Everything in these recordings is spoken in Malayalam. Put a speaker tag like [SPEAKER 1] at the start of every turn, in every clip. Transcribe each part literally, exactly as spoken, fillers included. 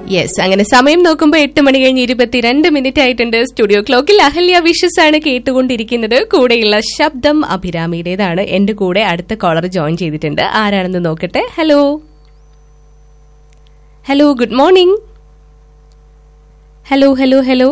[SPEAKER 1] യെസ്, അങ്ങനെ സമയം നോക്കുമ്പോൾ എട്ട് മണി കഴിഞ്ഞ് ഇരുപത്തിരണ്ട് മിനിറ്റ് ആയിട്ടുണ്ട്. സ്റ്റുഡിയോ ക്ലോക്കിൽ അഹല്യ വിഷസ് ആണ് കേട്ടുകൊണ്ടിരിക്കുന്നത്. കൂടെയുള്ള ശബ്ദം അഭിരാമിയുടേതാണ്. എന്റെ കൂടെ അടുത്ത കോളർ ജോയിൻ ചെയ്തിട്ടുണ്ട്. ആരാണെന്ന് നോക്കട്ടെ. Hello hello good morning. Hello hello hello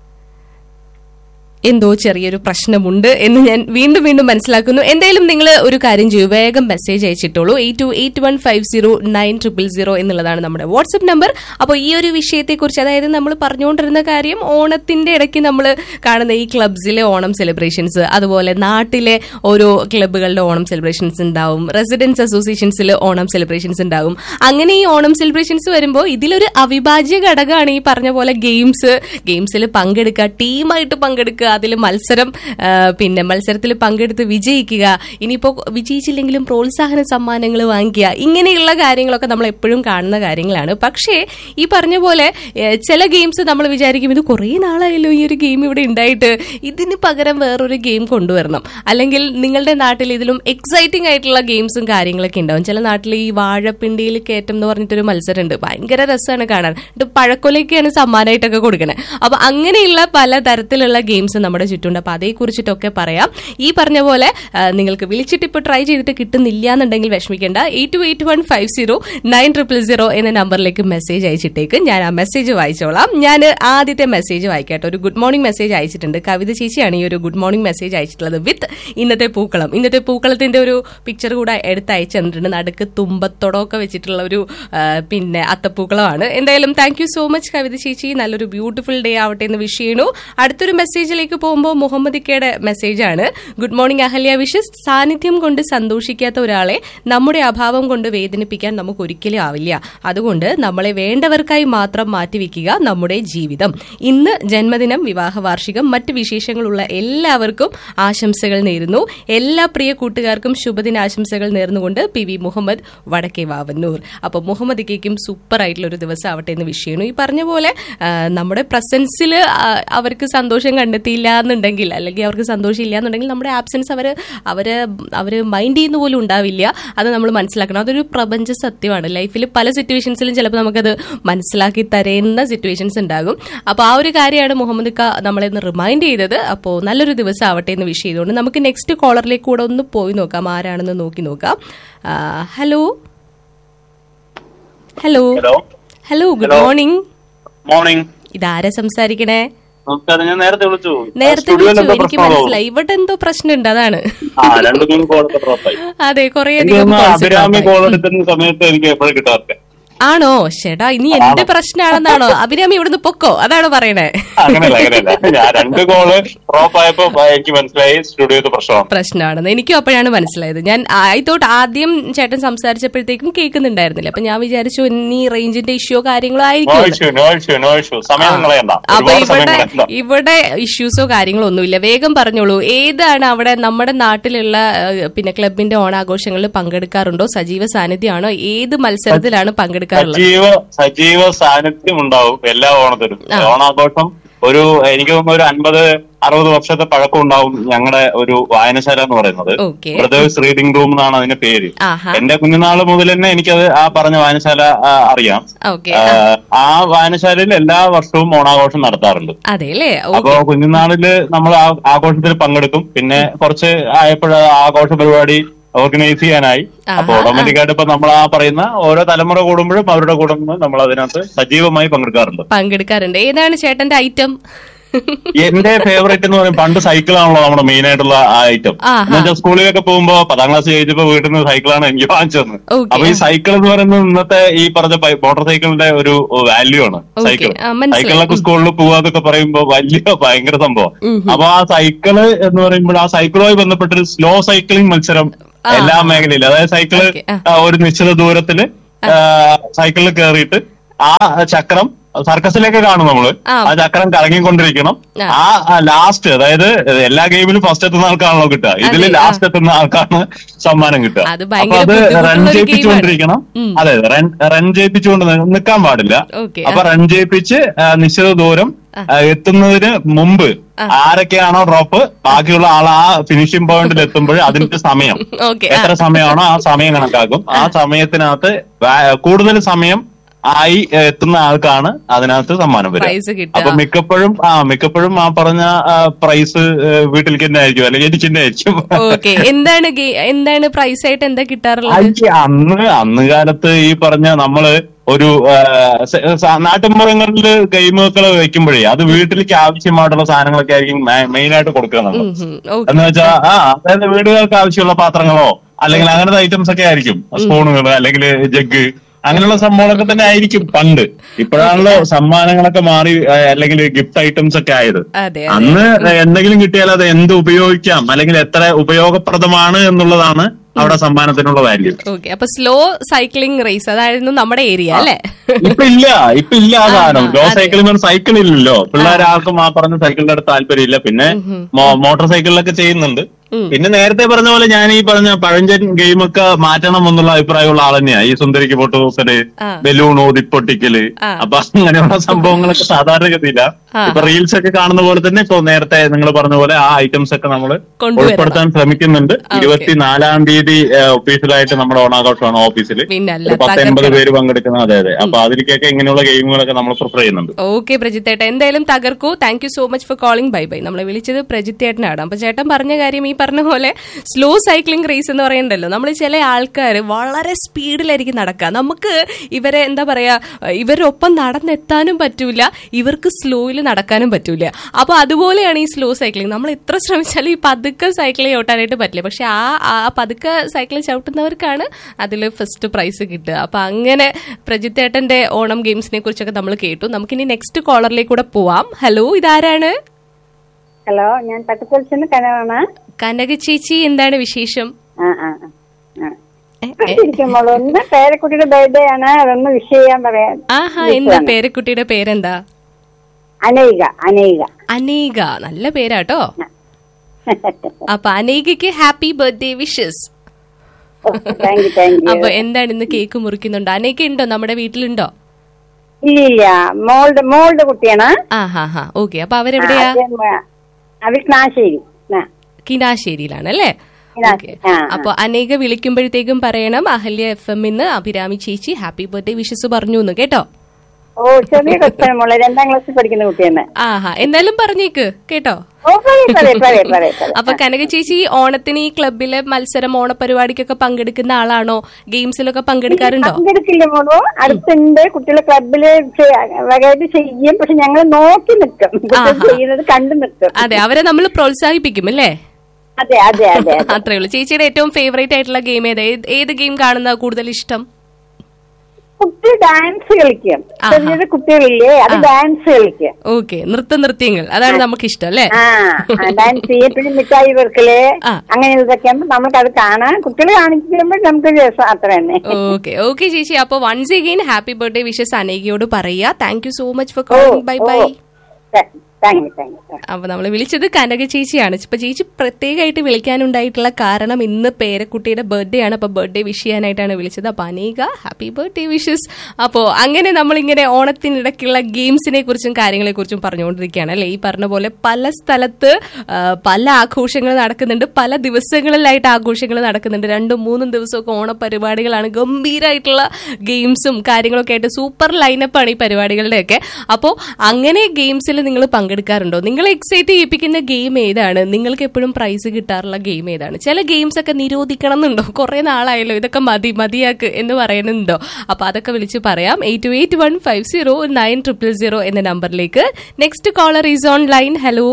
[SPEAKER 1] എന്തോ ചെറിയൊരു പ്രശ്നമുണ്ട് എന്ന് ഞാൻ വീണ്ടും വീണ്ടും മനസ്സിലാക്കുന്നു. എന്തായാലും നിങ്ങൾ ഒരു കാര്യം ചെയ്യൂ, വേഗം message അയച്ചിട്ടുള്ളൂ. Eight to eight one five zero nine triple zero എന്നുള്ളതാണ് നമ്മുടെ വാട്സ്ആപ്പ് നമ്പർ. അപ്പോൾ ഈ ഒരു വിഷയത്തെക്കുറിച്ച്, അതായത് നമ്മൾ പറഞ്ഞുകൊണ്ടിരുന്ന കാര്യം, ഓണത്തിന്റെ ഇടയ്ക്ക് നമ്മൾ കാണുന്ന ഈ ക്ലബ്സിലെ ഓണം സെലിബ്രേഷൻസ്, അതുപോലെ നാട്ടിലെ ഓരോ ക്ലബ്ബുകളുടെ ഓണം സെലിബ്രേഷൻസ് ഉണ്ടാവും, റെസിഡൻസ് അസോസിയേഷൻസിൽ ഓണം സെലിബ്രേഷൻസ് ഉണ്ടാവും. അങ്ങനെ ഈ ഓണം സെലിബ്രേഷൻസ് വരുമ്പോൾ ഇതിലൊരു അവിഭാജ്യ ഘടകമാണ് ഈ പറഞ്ഞ പോലെ ഗെയിംസ്. ഗെയിംസിൽ പങ്കെടുക്കുക, ടീമായിട്ട് പങ്കെടുക്കുക, അതിൽ മത്സരം, പിന്നെ മത്സരത്തിൽ പങ്കെടുത്ത് വിജയിക്കുക, ഇനിയിപ്പോ വിജയിച്ചില്ലെങ്കിലും പ്രോത്സാഹന സമ്മാനങ്ങൾ വാങ്ങിക്കുക, ഇങ്ങനെയുള്ള കാര്യങ്ങളൊക്കെ നമ്മൾ എപ്പോഴും കാണുന്ന കാര്യങ്ങളാണ്. പക്ഷേ ഈ പറഞ്ഞ പോലെ ചില ഗെയിംസ് നമ്മൾ വിചാരിക്കും ഇത് കുറേ നാളായല്ലോ ഈ ഒരു ഗെയിം ഇവിടെ ഉണ്ടായിട്ട്, ഇതിന് പകരം വേറൊരു ഗെയിം കൊണ്ടുവരണം. അല്ലെങ്കിൽ നിങ്ങളുടെ നാട്ടിൽ ഇതിലും എക്സൈറ്റിംഗ് ആയിട്ടുള്ള ഗെയിംസും കാര്യങ്ങളൊക്കെ ഉണ്ടാവും. ചില നാട്ടിൽ ഈ വാഴപ്പിണ്ടിയിൽ കയറ്റം എന്ന് പറഞ്ഞിട്ടൊരു മത്സരമുണ്ട്, ഭയങ്കര രസമാണ് കാണാൻ. പഴക്കൊലയ്ക്കാണ് സമ്മാനമായിട്ടൊക്കെ കൊടുക്കണേ. അപ്പൊ അങ്ങനെയുള്ള പല തരത്തിലുള്ള ഗെയിംസ് നമ്മുടെ ചുറ്റുണ്ട്. അപ്പൊ അതേക്കുറിച്ചിട്ടൊക്കെ പറയാം. ഈ പറഞ്ഞ പോലെ നിങ്ങൾക്ക് വിളിച്ചിട്ട് ഇപ്പൊ ട്രൈ ചെയ്തിട്ട് കിട്ടുന്നില്ല എന്നുണ്ടെങ്കിൽ വിഷമിക്കേണ്ട. Eight to eight one five zero nine triple zero എന്ന നമ്പറിലേക്ക് മെസ്സേജ് അയച്ചിട്ടേക്ക്. ഞാൻ ആ മെസ്സേജ് വായിച്ചോളാം. ഞാൻ ആദ്യത്തെ മെസ്സേജ് വായിക്കട്ടെ. ഒരു ഗുഡ് മോർണിംഗ് മെസ്സേജ് അയച്ചിട്ടുണ്ട്. കവിത ചേച്ചിയാണ് ഈ ഒരു ഗുഡ് മോർണിംഗ് മെസ്സേജ് അയച്ചിട്ടുള്ളത് വിത്ത് ഇന്നത്തെ പൂക്കളം. ഇന്നത്തെ പൂക്കളത്തിന്റെ ഒരു പിക്ചർ കൂടെ എടുത്ത് അയച്ചു തന്നിട്ടുണ്ട്. നടുക്ക് തുമ്പത്തോടൊക്കെ വെച്ചിട്ടുള്ള ഒരു പിന്നെ അത്തപ്പൂക്കളമാണ്. എന്തായാലും താങ്ക് യു സോ മച്ച് കവിത ചേച്ചി. നല്ലൊരു ബ്യൂട്ടിഫുൾ ഡേ ആവട്ടെ എന്ന് വിഷ് ചെയ്യുന്നു. അടുത്തൊരു മെസ്സേജിലേക്ക് പോകുമ്പോൾ മുഹമ്മദ് ഇക്കയുടെ മെസ്സേജാണ്. Good morning Ahalya wishes. സാന്നിധ്യം കൊണ്ട് സന്തോഷിക്കാത്ത ഒരാളെ നമ്മുടെ അഭാവം കൊണ്ട് വേദനിപ്പിക്കാൻ നമുക്ക് ഒരിക്കലും ആവില്ല. അതുകൊണ്ട് നമ്മളെ വേണ്ടവർക്കായി മാത്രം മാറ്റിവെക്കുക നമ്മുടെ ജീവിതം. ഇന്ന് ജന്മദിനം, വിവാഹ വാർഷികം, മറ്റ് വിശേഷങ്ങളുള്ള എല്ലാവർക്കും ആശംസകൾ നേരുന്നു. എല്ലാ പ്രിയ കൂട്ടുകാർക്കും ശുഭദിനാശംസകൾ നേർന്നുകൊണ്ട് പി വി മുഹമ്മദ്, വടക്കേ വാവന്നൂർ. അപ്പൊ മുഹമ്മദ് ഇക്കയ്ക്കും സൂപ്പർ ആയിട്ടുള്ള ഒരു ദിവസം ആവട്ടെ എന്ന് വിഷ് ചെയ്യുന്നു. ഈ പറഞ്ഞ പോലെ നമ്മുടെ പ്രസൻസിൽ അവർക്ക് സന്തോഷം കണ്ടെത്തിയില്ല എന്നുണ്ടെങ്കിൽ, അല്ലെങ്കിൽ അവർക്ക് സന്തോഷം ഇല്ല എന്നുണ്ടെങ്കിൽ നമ്മുടെ ആബ്സെൻസ് അവര് അവര് അവര് മൈൻഡ് ചെയ്യുന്ന പോലും ഉണ്ടാവില്ല. അത് നമ്മൾ മനസ്സിലാക്കണം. അതൊരു പ്രപഞ്ച സത്യമാണ്. ലൈഫിൽ പല സിറ്റുവേഷൻസിലും ചിലപ്പോൾ നമുക്കത് മനസ്സിലാക്കി തരുന്ന സിറ്റുവേഷൻസ് ഉണ്ടാകും. അപ്പൊ ആ ഒരു കാര്യമാണ് മുഹമ്മദ് ക നമ്മളെ ഒന്ന് റിമൈൻഡ് ചെയ്തത്. അപ്പോൾ നല്ലൊരു ദിവസം ആവട്ടെ എന്ന് വിഷ് ചെയ്തുകൊണ്ട് നമുക്ക് നെക്സ്റ്റ് കോളറിലേക്ക് കൂടെ ഒന്ന് പോയി നോക്കാം, ആരാണെന്ന് നോക്കി നോക്കാം. Hello hello hello good morning.
[SPEAKER 2] Morning.
[SPEAKER 1] ഇതാരാ സംസാരിക്കണേ?
[SPEAKER 2] ഞാൻ നേരത്തെ വിളിച്ചു.
[SPEAKER 1] നേരത്തെ വിളിച്ചു, എനിക്ക് മനസ്സിലായി. ഇവിടെ എന്തോ പ്രശ്നമുണ്ട്, അതാണ്. അതെ, കുറേ അധികം
[SPEAKER 2] സമയത്ത് എനിക്ക് എപ്പോഴും കിട്ടാറുണ്ട്.
[SPEAKER 1] ആണോ? ചേട്ടാ, ഇനി എന്റെ പ്രശ്നമാണെന്നാണോ? അഭിരാമി ഇവിടുന്ന് പൊക്കോ, അതാണ് പറയണേ? പ്രശ്നമാണെന്ന് എനിക്കും അപ്പോഴാണ് മനസ്സിലായത്. ഞാൻ ഐ തോട്ട് ആദ്യം ചേട്ടൻ സംസാരിച്ചപ്പോഴത്തേക്കും കേൾക്കുന്നുണ്ടായിരുന്നില്ല. അപ്പൊ ഞാൻ വിചാരിച്ചു ഇനി റേഞ്ചിന്റെ ഇഷ്യൂ കാര്യങ്ങളോ ആയിരിക്കും. അപ്പൊ ഇവിടെ ഇവിടെ ഇഷ്യൂസോ കാര്യങ്ങളോ ഒന്നുമില്ല. വേഗം പറഞ്ഞോളൂ. ഏതാണ് അവിടെ നമ്മുടെ നാട്ടിലുള്ള പിന്നെ ക്ലബിന്റെ ഓണാഘോഷങ്ങളിൽ പങ്കെടുക്കാറുണ്ടോ? സജീവ സാന്നിധ്യമാണോ? ഏത് മത്സരത്തിലാണ് പങ്കെടുക്കുക?
[SPEAKER 2] സജീവ സജീവ സാന്നിധ്യം ഉണ്ടാവും എല്ലാ ഓണത്തിനും. ഓണാഘോഷം ഒരു എനിക്ക് തോന്നുന്നു ഒരു അൻപത് അറുപത് വർഷത്തെ പഴക്കം ഉണ്ടാവും ഞങ്ങളുടെ ഒരു വായനശാല എന്ന് പറയുന്നത്. ബ്രദേഴ്സ് റീഡിംഗ് റൂം എന്നാണ് അതിന്റെ പേര്. എന്റെ കുഞ്ഞുനാള് മുതൽ തന്നെ എനിക്കത് ആ പറഞ്ഞ വായനശാല അറിയാം. ആ വായനശാലയിൽ എല്ലാ വർഷവും ഓണാഘോഷം നടത്താറുണ്ട്. അപ്പൊ കുഞ്ഞുനാളില് നമ്മൾ ആഘോഷത്തിൽ പങ്കെടുക്കും. പിന്നെ കുറച്ച് ആയപ്പോഴ ആഘോഷ പരിപാടി ഓർഗനൈസ് ചെയ്യാനായി. അപ്പൊ ഓട്ടോമാറ്റിക്കായിട്ട് ഇപ്പൊ നമ്മൾ ആ പറയുന്ന ഓരോ തലമുറ കൂടുമ്പോഴും അവരുടെ കൂടെ നമ്മൾ അതിനകത്ത് സജീവമായി പങ്കെടുക്കാറുണ്ട്
[SPEAKER 1] പങ്കെടുക്കാറുണ്ട് ഏതാണ് ചേട്ടന്റെ ഐറ്റം?
[SPEAKER 2] എന്റെ ഫേവറേറ്റ് എന്ന് പറയുമ്പോൾ പണ്ട് സൈക്കിളാണല്ലോ നമ്മുടെ മെയിൻ ആയിട്ടുള്ള ആ ഐറ്റം. എന്നുവെച്ചാൽ സ്കൂളിലൊക്കെ പോകുമ്പോ പത്താം ക്ലാസ് കഴിഞ്ഞപ്പോ വീട്ടിൽ നിന്ന് സൈക്കിളാണ് എനിക്ക് വാങ്ങിച്ചത്. അപ്പൊ ഈ സൈക്കിൾ എന്ന് പറയുന്നത് ഇന്നത്തെ ഈ പറഞ്ഞ മോട്ടോർ സൈക്കിളിന്റെ ഒരു വാല്യൂ ആണ്. സൈക്കിൾ സൈക്കിളിലൊക്കെ സ്കൂളിൽ പോവാന്നൊക്കെ പറയുമ്പോ വലിയ ഭയങ്കര സംഭവം. അപ്പൊ ആ സൈക്കിള് എന്ന് പറയുമ്പോൾ ആ സൈക്കിളുമായി ബന്ധപ്പെട്ടൊരു സ്ലോ സൈക്ലിംഗ് മത്സരം എല്ലാ മേഖലയിലും, അതായത് സൈക്കിള് ഒരു നിശ്ചിത ദൂരത്തില് സൈക്കിളിൽ കയറിയിട്ട് ആ ചക്രം സർക്കസിലേക്ക് കാണും നമ്മള്. ആ ചക്രം കറങ്ങിക്കൊണ്ടിരിക്കണം. ആ ലാസ്റ്റ്, അതായത് എല്ലാ ഗെയിമിലും ഫസ്റ്റ് എത്തുന്ന ആൾക്കാണല്ലോ കിട്ടുക, ഇതില് ലാസ്റ്റ് എത്തുന്ന ആൾക്കാണ് സമ്മാനം കിട്ടുക. അപ്പൊ അത് റൺ ജയിപ്പിച്ചുകൊണ്ടിരിക്കണം. അതെ, റൺ റൺ ജയിപ്പിച്ചുകൊണ്ട് നിൽക്കാൻ പാടില്ല. അപ്പൊ റൺ ജയിപ്പിച്ച് നിശ്ചിത ദൂരം എത്തുന്നതിന് മുമ്പ് ആരൊക്കെയാണോ ഡ്രോപ്പ്, ബാക്കിയുള്ള ആൾ ആ ഫിനിഷിംഗ് പോയിന്റിൽ എത്തുമ്പോൾ അതിന്റെ സമയം എത്ര സമയമാണോ ആ സമയം കണക്കാക്കും. ആ സമയത്തിനകത്ത് കൂടുതൽ സമയം ആയി എത്തുന്ന ആൾക്കാണ് അതിനകത്ത് സമ്മാനം വരിക. അപ്പൊ മിക്കപ്പോഴും ആ മിക്കപ്പോഴും ആ പറഞ്ഞ പ്രൈസ് വീട്ടിലേക്ക് തന്നെ ആയിരിക്കും, അല്ലെങ്കിൽ എനിക്ക് തന്നെ ആയിരിക്കും.
[SPEAKER 1] എന്താണ് എന്താണ് പ്രൈസ് ആയിട്ട് എന്താ കിട്ടാറുള്ളത്?
[SPEAKER 2] അന്ന് അന്ന് കാലത്ത് ഈ പറഞ്ഞ നമ്മള് ഒരു നാട്ടുമ്പുറങ്ങളില് ഗെയിമുകൾ വെക്കുമ്പോഴേ അത് വീട്ടിലേക്ക് ആവശ്യമായിട്ടുള്ള സാധനങ്ങളൊക്കെ ആയിരിക്കും മെയിൻ ആയിട്ട് കൊടുക്കുക നമ്മൾ. എന്ന് വെച്ചാൽ ആ അതായത് വീടുകൾക്ക് ആവശ്യമുള്ള പാത്രങ്ങളോ അല്ലെങ്കിൽ അങ്ങനത്തെ ഐറ്റംസ് ഒക്കെ ആയിരിക്കും, സ്പൂണുകൾ അല്ലെങ്കിൽ ജഗ് അങ്ങനെയുള്ള സംഭവങ്ങളൊക്കെ തന്നെ ആയിരിക്കും പണ്ട്. ഇപ്പോഴാണല്ലോ സമ്മാനങ്ങളൊക്കെ മാറി അല്ലെങ്കിൽ ഗിഫ്റ്റ് ഐറ്റംസ് ഒക്കെ ആയത്. അന്ന് എന്തെങ്കിലും കിട്ടിയാൽ അത് എന്ത് ഉപയോഗിക്കാം അല്ലെങ്കിൽ എത്ര ഉപയോഗപ്രദമാണ് എന്നുള്ളതാണ് അവിടെ സമ്മാനത്തിനുള്ള വാല്യൂ.
[SPEAKER 1] ഓക്കെ, അപ്പൊ സ്ലോ സൈക്ലിംഗ് റേസ് അതായിരുന്നു നമ്മുടെ ഏരിയ അല്ലേ?
[SPEAKER 2] ഇപ്പൊ ഇല്ല ഇപ്പൊ ഇല്ല ആ സാധനം. സ്ലോ സൈക്ലിംഗ് സൈക്കിൾ ഇല്ലല്ലോ, പിള്ളേർ ആർക്കും ആ പറഞ്ഞ സൈക്കിളിന്റെ അടുത്ത് താല്പര്യമില്ല. പിന്നെ മോട്ടോർ സൈക്കിളിലൊക്കെ ചെയ്യുന്നുണ്ട്. പിന്നെ നേരത്തെ പറഞ്ഞ പോലെ ഞാൻ ഈ പറഞ്ഞ പഴഞ്ചൻ ഗെയിമൊക്കെ മാറ്റണം എന്നുള്ള അഭിപ്രായമുള്ള ആൾ തന്നെയാ. ഈ സുന്ദരിക്ക് പൊട്ട് നോക്കല്, ബലൂൺ ഊതിപ്പൊട്ടിക്കല്, അപ്പൊ അങ്ങനെയുള്ള സംഭവങ്ങളൊക്കെ സാധാരണഗതിയില്ല. ഇപ്പൊ റീൽസ് ഒക്കെ കാണുന്ന പോലെ തന്നെ ഇപ്പൊ നേരത്തെ നിങ്ങൾ പറഞ്ഞ പോലെ ആ ഐറ്റംസ് ഒക്കെ നമ്മൾ ഉൾപ്പെടുത്താൻ ശ്രമിക്കുന്നുണ്ട്. ഇരുപത്തിനാലാം തീയതി ഒഫീഷ്യലായിട്ട് നമ്മുടെ ഓണാഘോഷമാണ് ഓഫീസിൽ, പത്തൊൻപത് പേര് പങ്കെടുക്കുന്ന. അതെ അതെ, അപ്പൊ അതിലേക്കൊക്കെ ഇങ്ങനെയുള്ള ഗെയിമുകളൊക്കെ നമ്മൾ പ്രിഫർ ചെയ്യുന്നുണ്ട്.
[SPEAKER 1] ഓക്കെ പ്രജിത്തേട്ട, എന്തായാലും തകർക്കൂ. Thank you so much for calling. Bye bye. നമ്മളെ വിളിച്ചത് പ്രജിത്തേട്ടനാണ്. അപ്പൊ ചേട്ടൻ പറഞ്ഞ കാര്യം ഈ പറഞ്ഞ പോലെ സ്ലോ സൈക്ലിംഗ് റേസ് എന്ന് പറയണ്ടല്ലോ, നമ്മൾ ചില ആൾക്കാർ വളരെ സ്പീഡിലായിരിക്കും നടക്കുക. നമുക്ക് ഇവരെ എന്താ പറയാ, ഇവരൊപ്പം നടന്നെത്താനും പറ്റൂല, ഇവർക്ക് സ്ലോയിൽ നടക്കാനും പറ്റൂല. അപ്പൊ അതുപോലെയാണ് ഈ സ്ലോ സൈക്ലിംഗ്. നമ്മൾ എത്ര ശ്രമിച്ചാലും ഈ പതുക്കെ സൈക്കിൾ ചവിട്ടാനായിട്ട് പറ്റില്ല. പക്ഷെ ആ ആ പതുക്കെ സൈക്കിൾ ചവിട്ടുന്നവർക്കാണ് അതിൽ ഫസ്റ്റ് പ്രൈസ് കിട്ടുക. അപ്പൊ അങ്ങനെ പ്രജിത്തേട്ടന്റെ ഓണം ഗെയിംസിനെ കുറിച്ചൊക്കെ നമ്മൾ കേട്ടു. നമുക്കിനി നെക്സ്റ്റ് കോളറിലേക്ക് കൂടെ പോവാം. ഹലോ, ഇതാരാണ്?
[SPEAKER 3] ഹലോ, ഞാൻ തട്ടുപൊളിച്ചെന്ന് കനകാണ്.
[SPEAKER 1] കനക ചേച്ചി, എന്താണ് വിശേഷം?
[SPEAKER 3] ഒന്ന് പേരക്കുട്ടിയുടെ ബർത്ത്ഡേ ആണ്, അതൊന്ന് വിഷ് ചെയ്യാൻ പറയാൻ.
[SPEAKER 1] ആഹാ, എന്താ പേരക്കുട്ടിയുടെ പേരെന്താ?
[SPEAKER 3] അനേക. അനേക
[SPEAKER 1] അനേക നല്ല പേരാട്ടോ. അപ്പൊ അനേകയ്ക്ക് ഹാപ്പി ബർത്ത്ഡേ വിഷസ്. അപ്പൊ എന്താണ് ഇന്ന് കേക്ക് മുറിക്കുന്നുണ്ടോ? അനേക ഉണ്ടോ നമ്മുടെ വീട്ടിലുണ്ടോ?
[SPEAKER 3] ഇല്ല ഇല്ല, മോളുടെ മോളുടെ കുട്ടിയാണ്.
[SPEAKER 1] ആ ഹാ ഹാ, ഓക്കെ. അപ്പൊ അവരെവിടെയാ?
[SPEAKER 3] കിനാശ്ശേരി.
[SPEAKER 1] കിനാശ്ശേരിയിലാണ് അല്ലേ? അപ്പൊ അനേക വിളിക്കുമ്പോഴത്തേക്കും പറയണം അഹല്യ എഫ് എമ്മിന്ന് അഭിരാമി ചേച്ചി ഹാപ്പി ബർത്ത്ഡേ വിഷസ് പറഞ്ഞു എന്ന് കേട്ടോ.
[SPEAKER 3] ഓ, ചെറിയ കൊച്ചാണ്, രണ്ടാം ക്ലാസ്സിൽ പഠിക്കുന്ന കുട്ടിയാണ്.
[SPEAKER 1] ആഹാ, എന്തായാലും പറഞ്ഞേക്ക് കേട്ടോ. അപ്പൊ കനക ചേച്ചി ഓണത്തിന് ഈ ക്ലബിലെ മത്സരം ഓണപരിപാടിക്കൊക്കെ പങ്കെടുക്കുന്ന ആളാണോ? ഗെയിംസിലൊക്കെ പങ്കെടുക്കാറുണ്ടോ?
[SPEAKER 3] പങ്കെടുക്കില്ല മോളോ, അടുത്തുണ്ട് കുട്ടികളെ ക്ലബില് വകയായിട്ട് ചെയ്യും. പക്ഷെ ഞങ്ങൾ നോക്കി നിൽക്കും, ചെയ്യുന്നത് കണ്ടു നിൽക്കും.
[SPEAKER 1] അതെ, അവരെ നമ്മൾ പ്രോത്സാഹിപ്പിക്കും അല്ലേ?
[SPEAKER 3] അതെ അതെ അതെ,
[SPEAKER 1] അത്രേ ഉള്ളൂ. ചേച്ചിയുടെ ഏറ്റവും ഫേവറേറ്റ് ആയിട്ടുള്ള ഗെയിം ഏതാ? ഏത് ഗെയിം കാണുന്ന കൂടുതൽ ഇഷ്ടം?
[SPEAKER 3] കുട്ടി ഡാൻസ് കളിക്കും, ചെറിയ കുട്ടികളില്ലേ, അത് ഡാൻസ് കളിക്കും.
[SPEAKER 1] ഓക്കെ, നൃത്ത നൃത്യങ്ങൾ അതാണ് നമുക്ക് ഇഷ്ടം അല്ലേ?
[SPEAKER 3] ഡാൻസ് ചെയ്യും, പിന്നെ മിഠായി വെറുക്കല്, അങ്ങനെയുള്ളതൊക്കെ നമുക്ക് അത് കാണാൻ കുട്ടികൾ കാണിക്കുമ്പോൾ നമുക്ക് രസം, അത്ര തന്നെ.
[SPEAKER 1] ഓക്കെ ഓക്കെ ചേച്ചി, അപ്പൊ once again happy birthday wishes അനേകയോട് പറയാ. Thank you so much for calling. Bye bye. അപ്പൊ നമ്മള് വിളിച്ചത് കനക ചേച്ചിയാണ്. ഇപ്പൊ ചേച്ചി പ്രത്യേകമായിട്ട് വിളിക്കാനുണ്ടായിട്ടുള്ള കാരണം ഇന്ന് പേരക്കുട്ടിയുടെ ബർത്ത്ഡേ ആണ്. അപ്പൊ ബർത്ത്ഡേ വിഷ് ചെയ്യാനായിട്ടാണ് വിളിച്ചത്. അപ്പൊ അനേക ഹാപ്പി ബർത്ത്ഡേ വിഷസ്. അപ്പോ അങ്ങനെ നമ്മളിങ്ങനെ ഓണത്തിനിടയ്ക്കുള്ള ഗെയിംസിനെ കുറിച്ചും കാര്യങ്ങളെ കുറിച്ചും പറഞ്ഞുകൊണ്ടിരിക്കുകയാണ് അല്ലെ? ഈ പറഞ്ഞ പോലെ പല സ്ഥലത്ത് പല ആഘോഷങ്ങൾ നടക്കുന്നുണ്ട്, പല ദിവസങ്ങളിലായിട്ട് ആഘോഷങ്ങൾ നടക്കുന്നുണ്ട്. രണ്ടും മൂന്നും ദിവസമൊക്കെ ഓണപരിപാടികളാണ്. ഗംഭീരമായിട്ടുള്ള ഗെയിംസും കാര്യങ്ങളൊക്കെ ആയിട്ട് സൂപ്പർ ലൈനപ്പാണ് ഈ പരിപാടികളുടെയൊക്കെ. അപ്പോൾ അങ്ങനെ ഗെയിംസിൽ നിങ്ങൾ പങ്കെടുക്കാറുണ്ടോ? നിങ്ങൾ എക്സൈറ്റ് ചെയ്യിപ്പിക്കുന്ന ഗെയിം ഏതാണ്? നിങ്ങൾക്ക് എപ്പോഴും പ്രൈസ് കിട്ടാറുള്ള ഗെയിം ഏതാണ്? ചില ഗെയിംസ് ഒക്കെ നിരോധിക്കണം എന്നുണ്ടോ? കുറെ നാളായല്ലോ ഇതൊക്കെ മതി മതിയാക്ക് എന്ന് പറയുന്നുണ്ടോ? അപ്പൊ അതൊക്കെ വിളിച്ച് പറയാം. Eight to eight one five zero nine triple zero എന്ന നമ്പറിലേക്ക്. Next collar is on line. Hello.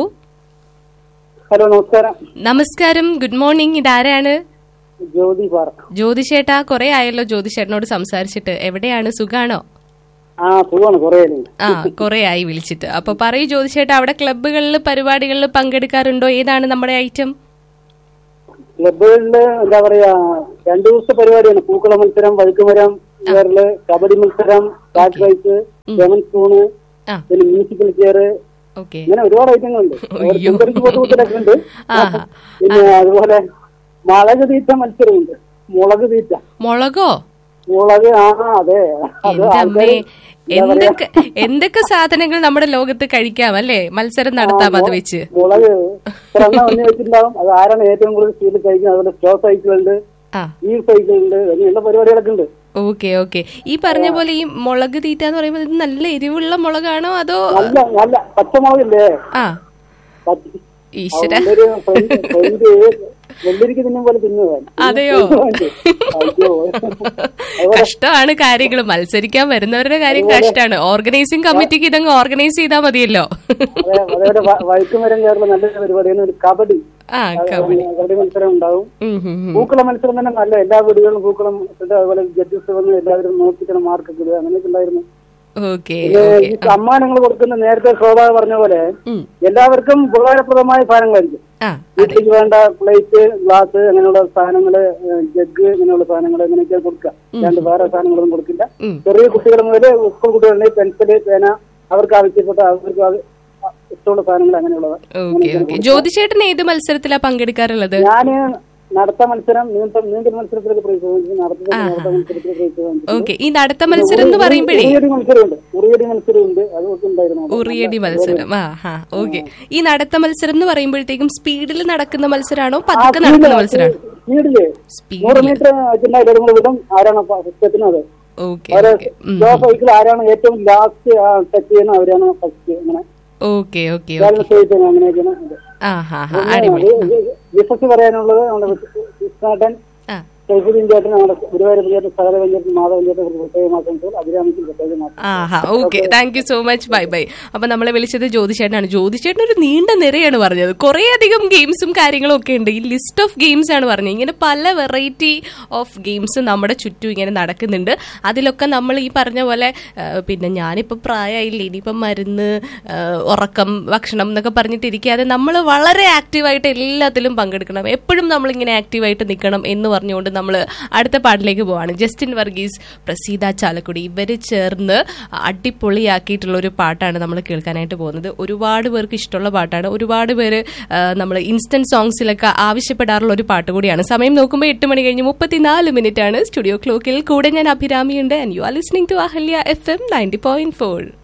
[SPEAKER 3] Hello, നമസ്കാരം.
[SPEAKER 1] നമസ്കാരം, ഗുഡ് മോർണിംഗ്. ഇതാരാണ്?
[SPEAKER 3] ജ്യോതി.
[SPEAKER 1] ജ്യോതി ചേട്ടാ, കുറെ ആയല്ലോ ജ്യോതി ചേട്ടനോട് സംസാരിച്ചിട്ട്. എവിടെയാണ്? സുഖാണോ?
[SPEAKER 3] ആ,
[SPEAKER 1] കൊറേ ആയി വിളിച്ചിട്ട്. അപ്പൊ പറയൂ ജ്യോതി ചേട്ടാ, അവിടെ ക്ലബുകളിൽ പരിപാടികളിൽ പങ്കെടുക്കാറുണ്ടോ? ഏതാണ് നമ്മുടെ ഐറ്റം?
[SPEAKER 3] ക്ലബുകളില് എന്താ പറയാ, രണ്ടു ദിവസത്തെ പരിപാടിയാണ്. പൂക്കള മത്സരം, വഴുക്കുമരം, കബഡി മത്സരം, കാറ്റ് റൈസ്, ലെമൺ സ്പൂണ്, പിന്നെ മ്യൂസിക്കൽ ചെയർ, ഇങ്ങനെ ഒരുപാട് ഐറ്റങ്ങളുണ്ട്. ഉണ്ട്. പിന്നെ അതുപോലെ മുളക് തീറ്റ മത്സരമുണ്ട്. മുളക് തീറ്റ.
[SPEAKER 1] മുളകോ?
[SPEAKER 3] മുളക്. ആ, അതെ.
[SPEAKER 1] എന്തൊക്കെ എന്തൊക്കെ സാധനങ്ങൾ നമ്മുടെ ലോകത്ത് കഴിക്കാം അല്ലേ? മത്സരം നടത്താം അത് വെച്ച്.
[SPEAKER 3] മുളക് വെച്ചിട്ടുണ്ടാവും. അത് ആരാണ് ഏറ്റവും കൂടുതൽ സ്പീഡിൽ കഴിക്കുന്നത്. അതുപോലെ സ്ലോ സൈക്കിൾ ഉണ്ട്, ഈ സൈക്കിൾ ഉണ്ട്, അങ്ങനെയുള്ള പരിപാടികളൊക്കെ ഉണ്ട്.
[SPEAKER 1] Okay okay. ഈ പറഞ്ഞ പോലെ ഈ മുളക് തീറ്റ എന്ന് പറയുമ്പോൾ ഇത് നല്ല എരിവുള്ള മുളകാണോ അതോ
[SPEAKER 3] നല്ല നല്ല പച്ചമുളകില്ലേ?
[SPEAKER 1] ആ ഈശ്വര,
[SPEAKER 3] വെള്ളരിക്ക് തിന്നും പോലെ തിന്നുവാൻ.
[SPEAKER 1] അതെയോ? കഷ്ടമാണ് കാര്യങ്ങൾ. മത്സരിക്കാൻ വരുന്നവരുടെ കാര്യം കഷ്ടമാണ്. ഓർഗനൈസിംഗ് കമ്മിറ്റിക്ക് ഇതങ്ങ് ഓർഗനൈസ് ചെയ്താൽ മതിയല്ലോ.
[SPEAKER 3] അതേപോലെ വൈക്കുമരം കേരളം നല്ലൊരു പരിപാടിയാണ് ഒരു കബഡി.
[SPEAKER 1] ആ കബഡി
[SPEAKER 3] കബഡി മത്സരം ഉണ്ടാവും. പൂക്കള മത്സരം തന്നെ നല്ല, എല്ലാ വീടുകളിലും പൂക്കളം ഇട്ടിട്ട് അതുപോലെ ജഡ്ജസ് വന്ന് എല്ലാവരും നോക്കിക്കണം മാർക്കൊക്കെ ഇടുക, അങ്ങനെയൊക്കെ ഉണ്ടായിരുന്നു. ഈ സമ്മാനങ്ങൾ കൊടുക്കുന്ന നേരത്തെ ശോഭ പറഞ്ഞ പോലെ എല്ലാവർക്കും ഉപകാരപ്രദമായ സാധനങ്ങളായിരിക്കും. വീട്ടിലേക്ക് വേണ്ട പ്ലേറ്റ്, ഗ്ലാസ്, അങ്ങനെയുള്ള സാധനങ്ങള്, ജഗ്, ഇങ്ങനെയുള്ള സാധനങ്ങൾ അങ്ങനെയൊക്കെ കൊടുക്കുക. രണ്ട് വേറെ സാധനങ്ങളൊന്നും കൊടുക്കില്ല. ചെറിയ കുട്ടികൾ മുതൽ സ്കൂൾ കുട്ടികളുടെ പെൻസില്, പേന, അവർക്ക് ആവശ്യപ്പെട്ട അവർക്ക് ഇഷ്ടമുള്ള സാധനങ്ങൾ അങ്ങനെയുള്ളത്.
[SPEAKER 1] ജ്യോതിഷേട്ടൻ ഏത് മത്സരത്തിലാണ് പങ്കെടുക്കാറുള്ളത്?
[SPEAKER 3] ഞാന് നടത്ത മത്സരം, നീന്തൽ നീന്തൽ മത്സരത്തിലൊക്കെ പ്രൈസ് വാങ്ങിച്ചു. നടത്ത മത്സരത്തിൽ പ്രൈസ് വാങ്ങിച്ചു.
[SPEAKER 1] ഈ നടത്ത മത്സരം എന്ന് പറയുമ്പോഴേ
[SPEAKER 3] ഉറിയടി മത്സരമുണ്ട്, ഉറിയടി മത്സരമുണ്ട്, അതൊക്കെ ഉണ്ടായിരുന്നു.
[SPEAKER 1] ഉറിയടി മത്സരം. ആ ഹാ ഓക്കെ. ഈ നടത്ത മത്സരം എന്ന് പറയുമ്പോഴത്തേക്കും സ്പീഡിൽ നടക്കുന്ന മത്സരമാണോ പതുക്കെ നടക്കുന്ന മത്സരമാണോ?
[SPEAKER 3] സ്പീഡില് നൂറ് മീറ്റർ വിടും. ആരാണ് ഫസ്റ്റത്തിനത്? സൈക്കിൾ ആരാണ് ഏറ്റവും ലാസ്റ്റ് ടച്ച് ചെയ്യുന്നത് അവരാണ് ഫസ്റ്റ്. അങ്ങനെ
[SPEAKER 1] ഓക്കെ ഓക്കെ.
[SPEAKER 3] അങ്ങനെയൊക്കെയാണ്. വിശ്വസിച്ച് പറയാനുള്ളത് നമ്മുടെ കൃഷ്ണേട്ടൻ, സൈഫുദ്ദീൻ ചേട്ടൻ, നമ്മുടെ ഗുരുവായൂർ പഞ്ചായത്ത്, സകല panchayat, Madhava panchayat പ്രത്യേകമാക്കാൻ അഭിരാമിക്ക് പ്രത്യേകമാക്കാം.
[SPEAKER 1] Okay, thank you so much. Bye bye. അപ്പൊ നമ്മളെ വിളിച്ചത് ജ്യോതിഷേട്ടനാണ്. ജ്യോതിഷേട്ടൻ ഒരു നീണ്ട നിരയാണ് പറഞ്ഞത്. കുറെ അധികം ഗെയിംസും കാര്യങ്ങളും ഒക്കെ ഉണ്ട്. ഈ ലിസ്റ്റ് ഓഫ് ഗെയിംസ് ആണ് പറഞ്ഞത്. ഇങ്ങനെ പല വെറൈറ്റി ഓഫ് ഗെയിംസ് നമ്മുടെ ചുറ്റും ഇങ്ങനെ നടക്കുന്നുണ്ട്. അതിലൊക്കെ നമ്മൾ ഈ പറഞ്ഞ പോലെ പിന്നെ ഞാനിപ്പോ പ്രായമായില്ല, ഇനിയിപ്പം മരുന്ന്, ഉറക്കം, ഭക്ഷണം എന്നൊക്കെ പറഞ്ഞിട്ടിരിക്കാതെ നമ്മൾ വളരെ ആക്റ്റീവായിട്ട് എല്ലാത്തിലും പങ്കെടുക്കണം. എപ്പോഴും നമ്മളിങ്ങനെ ആക്റ്റീവായിട്ട് നിൽക്കണം എന്ന് പറഞ്ഞുകൊണ്ട് നമ്മൾ അടുത്ത പാട്ടിലേക്ക് പോവാണ്. ജസ്റ്റിൻ വർഗീസ്, പ്രസീത ചാലക്കുടി ഇവര് ചേർന്ന് അടിപൊളിയാക്കിയിട്ടുള്ള ഒരു പാട്ടാണ് നമ്മൾ കേൾക്കാനായിട്ട് പോകുന്നത്. ഒരുപാട് പേർക്ക് ഇഷ്ടമുള്ള പാട്ടാണ്. ഒരുപാട് പേര് നമ്മൾ ഇൻസ്റ്റന്റ് സോങ്സിലൊക്കെ ആവശ്യപ്പെടാറുള്ള ഒരു പാട്ട് കൂടിയാണ്. സമയം നോക്കുമ്പോൾ എട്ട് മണി കഴിഞ്ഞ് മുപ്പത്തിനാല് മിനിറ്റ് ആണ്. സ്റ്റുഡിയോ ക്ലോക്കിൽ കൂടെ ഞാൻ അഭിരാമിയുണ്ട്. And you are listening to Ahalya F M ninety point four.